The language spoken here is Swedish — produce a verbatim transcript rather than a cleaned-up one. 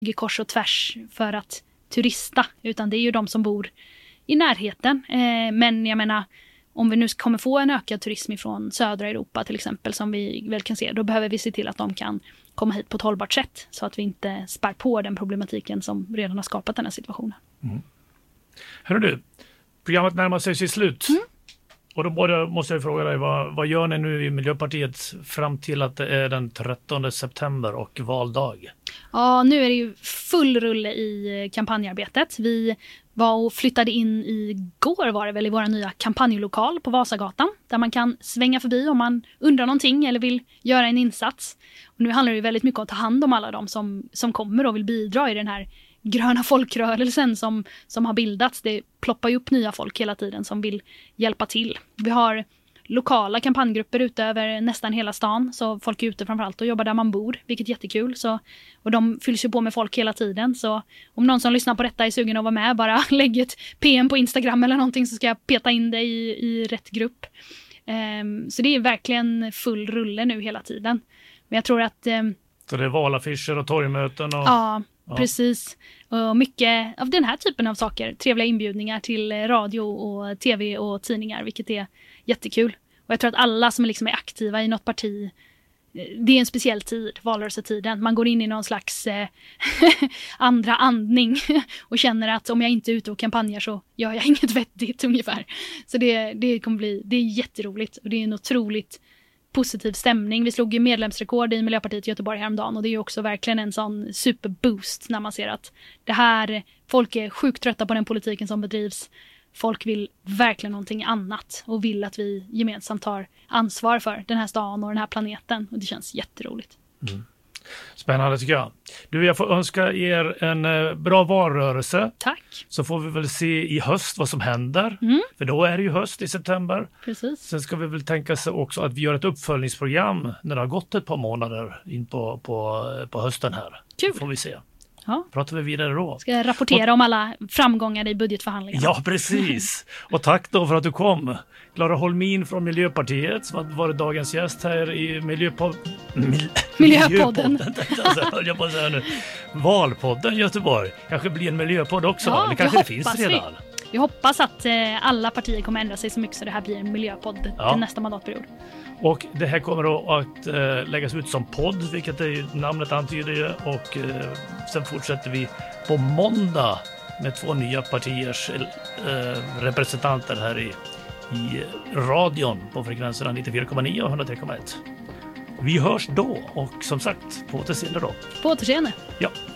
kors och tvärs för att turista, utan det är ju de som bor i närheten. Eh, men jag menar, om vi nu kommer få en ökad turism från södra Europa till exempel, som vi väl kan se, då behöver vi se till att de kan komma hit på ett hållbart sätt, så att vi inte spär på den problematiken som redan har skapat den här situationen. Mm. Hörru du, programmet närmar sig sitt slut. Mm. Och då både måste jag fråga dig, vad, vad gör ni nu i Miljöpartiet fram till att det är den trettonde september och valdag? Ja, nu är det ju full rulle i kampanjarbetet. Vi var och flyttade in igår var det väl i våra nya kampanjlokal på Vasagatan, där man kan svänga förbi om man undrar någonting eller vill göra en insats. Och nu handlar det ju väldigt mycket om att ta hand om alla de som, som kommer och vill bidra i den här gröna folkrörelsen som, som har bildats. Det ploppar ju upp nya folk hela tiden som vill hjälpa till. Vi har lokala kampanjgrupper ute över nästan hela stan, så folk är ute framförallt och jobbar där man bor, vilket är jättekul. Så, och de fylls ju på med folk hela tiden, så om någon som lyssnar på detta är sugen att vara med, bara lägg ett P M på Instagram eller någonting, så ska jag peta in dig i, i rätt grupp. Um, så det är verkligen full rulle nu hela tiden. Men jag tror att... Um, så det är valaffischer och torgmöten och... Ja, ja, precis. Och mycket av den här typen av saker. Trevliga inbjudningar till radio och tv och tidningar, vilket är jättekul. Och jag tror att alla som liksom är aktiva i något parti, det är en speciell tid, valrörelsetiden. Man går in i någon slags eh, andra andning och känner att om jag inte är ute och kampanjer så gör jag inget vettigt ungefär. Så det, det kommer bli, det är jätteroligt och det är en otroligt positiv stämning. Vi slog ju medlemsrekord i Miljöpartiet i Göteborg häromdagen, och det är ju också verkligen en sån superboost när man ser att det här, folk är sjukt trötta på den politiken som bedrivs. Folk vill verkligen någonting annat och vill att vi gemensamt tar ansvar för den här stan och den här planeten, och det känns jätteroligt. Mm. Spännande tycker jag. Du, jag får önska er en eh, bra valrörelse. Tack. Så får vi väl se i höst vad som händer. Mm. För då är det ju höst i september. Precis. Sen ska vi väl tänka sig också att vi gör ett uppföljningsprogram när det har gått ett par månader in på, på, på hösten här. Kul. Så får vi se. Ja. Pratar vi vidare då. Ska jag rapportera och, om alla framgångar i budgetförhandlingarna. Ja, precis. Och tack då för att du kom. Klara Holmin från Miljöpartiet som har varit dagens gäst här i Miljöpod... Mil... Miljöpodden. Miljöpodden. Jag på säga nu. Valpodden Göteborg. Kanske blir en miljöpodd också. Ja, det kanske det finns redan. Vi. vi hoppas att eh, alla partier kommer ändra sig så mycket så det här blir en miljöpodd ja. till nästa mandatperiod. Och det här kommer då att äh, läggas ut som podd, vilket är, namnet antyder ju. Och äh, sen fortsätter vi på måndag med två nya partiers äh, representanter här i, i radion på frekvenserna nittiofyra komma nio och hundratre komma ett. Vi hörs då och som sagt, på återseende då. På återseende. Ja.